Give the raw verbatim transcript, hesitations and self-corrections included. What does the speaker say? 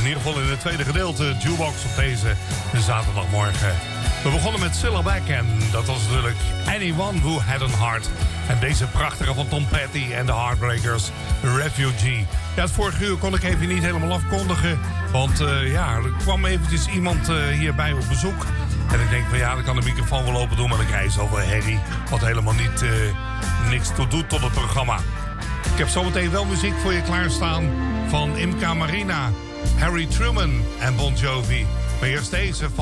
ieder geval in het tweede gedeelte Jukebox op deze zaterdagmorgen. We begonnen met Silverback en dat was natuurlijk Anyone Who Had a Heart. En deze prachtige van Tom Petty en de Heartbreakers, Refugee. Ja, het vorige uur kon ik even niet helemaal afkondigen. Want uh, ja, er kwam eventjes iemand uh, hierbij op bezoek. En ik denk van ja, dan kan de microfoon wel open doen, maar dan krijg je zoveel herrie. Wat helemaal niet, uh, niks toe doet tot het programma. Ik heb zometeen wel muziek voor je klaarstaan van Imca Marina, Harry Truman en Bon Jovi. Maar eerst deze van